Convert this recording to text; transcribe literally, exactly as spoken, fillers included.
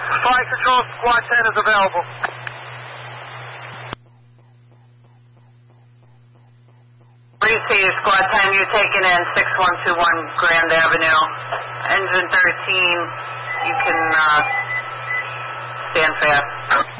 Flight Control, Squad ten is available. Receive, Squad ten, you're taken in six one two one Grand Avenue. Engine thirteen, you can uh, stand fast.